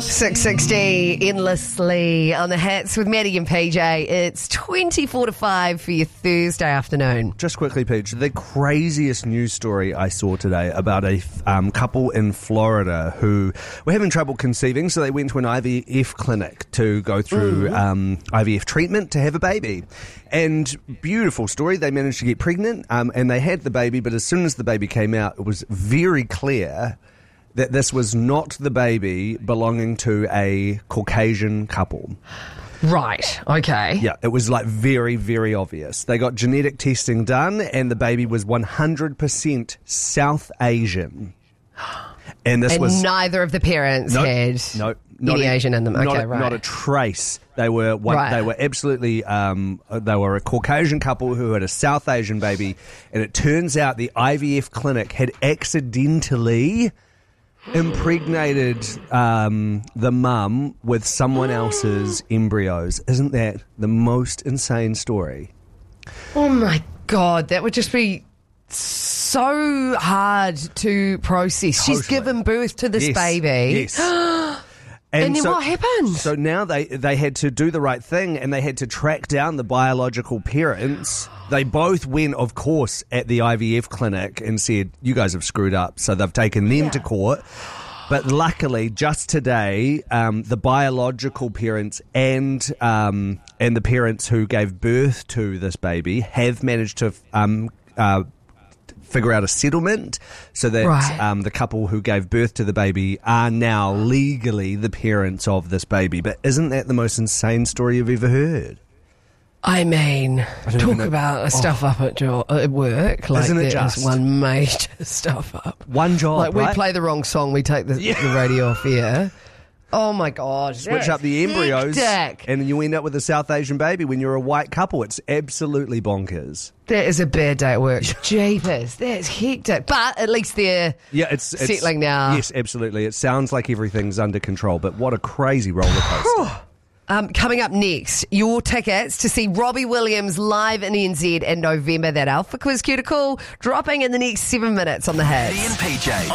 6:60 endlessly on the hits with Maddie and PJ. It's 24 to 5 for your Thursday afternoon. Just quickly, Peach, the craziest news story I saw today about a couple in Florida who were having trouble conceiving, so they went to an IVF clinic to go through IVF treatment to have a baby. And beautiful story, they managed to get pregnant and they had the baby, but as soon as the baby came out, it was very clear that this was not the baby belonging to a Caucasian couple. Right, okay. Yeah, it was like very, very obvious. They got genetic testing done and the baby was 100% South Asian. And neither of the parents had any Asian in them. Okay, right. Not a trace. They were absolutely they were a Caucasian couple who had a South Asian baby, and it turns out the IVF clinic had accidentally impregnated the mum with someone else's embryos. Isn't that the most insane story? Oh my God, that would just be so hard to process. Totally. She's given birth to this baby. Yes. And then so, what happened? So now they had to do the right thing and they had to track down the biological parents. They both went, of course, at the IVF clinic and said, you guys have screwed up. So they've taken them to court. But luckily, just today, the biological parents and the parents who gave birth to this baby have managed to figure out a settlement so that the couple who gave birth to the baby are now legally the parents of this baby. But isn't that the most insane story you've ever heard? I mean, talk about a stuff up at work. Like, isn't it just one major stuff up? One job, like we right? play the wrong song, we take the radio off air. Oh my God. Switch up the embryos hectic. And you end up with a South Asian baby when you're a white couple. It's absolutely bonkers. That is a bad day at work. Jeepers, that's hectic. But at least they're it's settling now. Yes, absolutely. It sounds like everything's under control, but what a crazy roller coaster. Coming up next, your tickets to see Robbie Williams live in NZ in November. That Alpha Quiz Cuticle dropping in the next 7 minutes on the Hits. Maddie and PJ.